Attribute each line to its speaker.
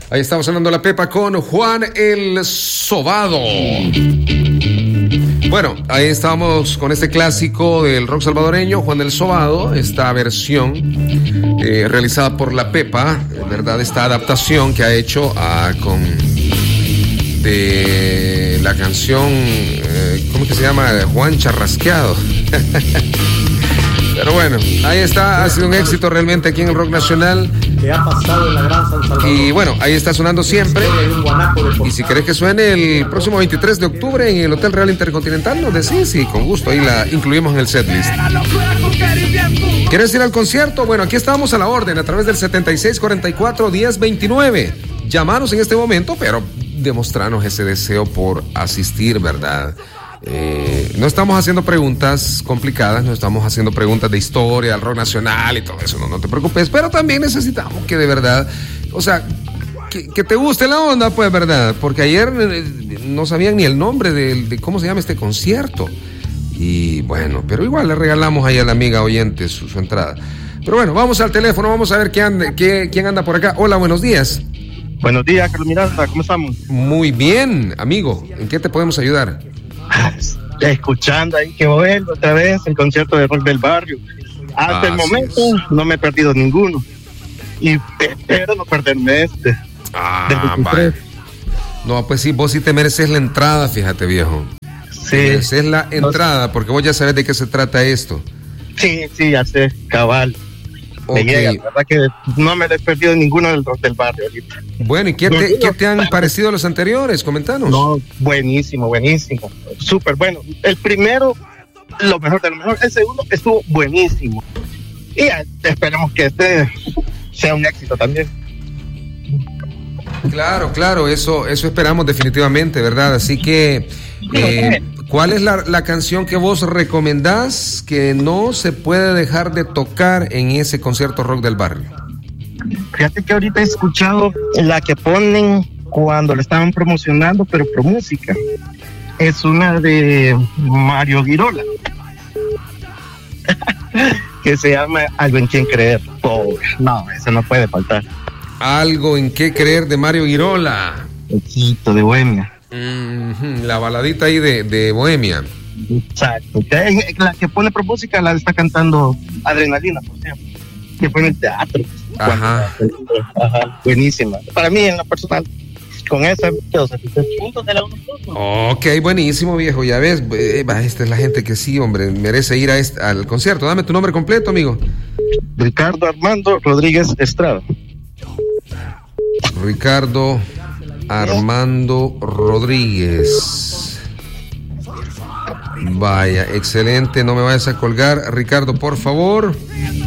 Speaker 1: Ahí estamos sonando la Pepa con Juan el Sobado. Bueno, ahí estamos con este clásico del rock salvadoreño, Juan el Sobado, esta versión realizada por la Pepa, ¿verdad? Esta adaptación que ha hecho de la canción, ¿cómo que se llama? Juan Charrasqueado. Pero bueno, ahí está, ha sido un éxito realmente aquí en el rock nacional.
Speaker 2: Que ha pasado en la Gran San Salvador.
Speaker 1: Y bueno, ahí está sonando siempre. Y si querés que suene el próximo 23 de octubre en el Hotel Real Intercontinental, nos decís y con gusto ahí la incluimos en el setlist. ¿Quieres ir al concierto? Bueno, aquí estamos a la orden a través del 7644-1029. Llamanos en este momento, pero demostranos ese deseo por asistir, ¿verdad? No estamos haciendo preguntas complicadas, no estamos haciendo preguntas de historia, al rock nacional y todo eso, no te preocupes, pero también necesitamos que de verdad, o sea, que te guste la onda, pues, ¿verdad? Porque ayer no sabían ni el nombre de cómo se llama este concierto. Y bueno, pero igual le regalamos ahí a la amiga oyente su entrada. Pero bueno, vamos al teléfono, vamos a ver quién anda por acá. Hola, buenos días.
Speaker 3: Buenos días, Carlos Miranda, ¿cómo estamos?
Speaker 1: Muy bien, amigo, ¿en qué te podemos ayudar?
Speaker 3: Escuchando ahí que vuelvo otra vez el concierto de rock del barrio. Hasta el momento no me he perdido ninguno y espero no perderme este.
Speaker 1: Vale. No, pues sí, vos sí te mereces la entrada, fíjate, viejo.
Speaker 3: Sí.
Speaker 1: Te mereces la entrada porque vos ya sabes de qué se trata esto.
Speaker 3: Sí, ya sé, cabal.
Speaker 1: Okay.
Speaker 3: Me llega, la verdad que no me he perdido ninguno del rock del barrio ahorita.
Speaker 1: Bueno, ¿y qué te han parecido los anteriores? Comentanos.
Speaker 3: No, buenísimo. Súper bueno. El primero, lo mejor de lo mejor. El segundo estuvo buenísimo. Y esperemos que este sea un éxito también.
Speaker 1: Claro, eso esperamos definitivamente, ¿verdad? Así que, ¿cuál es la canción que vos recomendás que no se puede dejar de tocar en ese concierto rock del barrio?
Speaker 3: Fíjate que ahorita he escuchado la que ponen cuando la estaban promocionando, pero por música. Es una de Mario Girola, que se llama Algo en Quien Creer. No, eso no puede faltar.
Speaker 1: Algo en qué creer de Mario Girola.
Speaker 3: Poquito de Bohemia.
Speaker 1: La baladita ahí de Bohemia.
Speaker 3: Exacto. La que pone por música la está cantando Adrenalina, por ejemplo. Que fue en el teatro.
Speaker 1: Ajá.
Speaker 3: Buenísima. Para mí, en lo personal, con esa, puntos de la 1.
Speaker 1: Ok, buenísimo, viejo. Ya ves, esta es la gente que sí, hombre, merece ir al concierto. Dame tu nombre completo, amigo.
Speaker 3: Ricardo Armando Rodríguez Estrada.
Speaker 1: Ricardo Armando Rodríguez. Vaya, excelente, no me vayas a colgar, Ricardo, por favor.